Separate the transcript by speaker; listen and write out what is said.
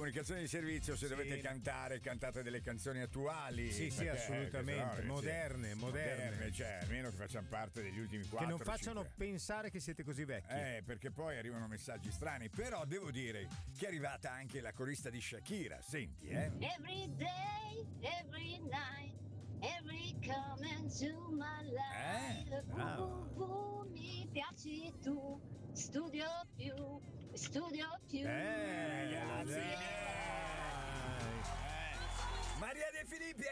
Speaker 1: comunicazione di servizio, se dovete cantare, cantate delle canzoni attuali.
Speaker 2: Sì, assolutamente. Moderne.
Speaker 1: Cioè, almeno che facciano parte degli ultimi 4.
Speaker 2: Che non facciano pensare che siete così vecchi.
Speaker 1: Perché poi arrivano messaggi strani. Però devo dire che è arrivata anche la corista di Shakira. Senti,
Speaker 3: Every day, every night, every comment to my life. Mi piaci tu, studio più.
Speaker 1: Ragazzi. Maria De Filippi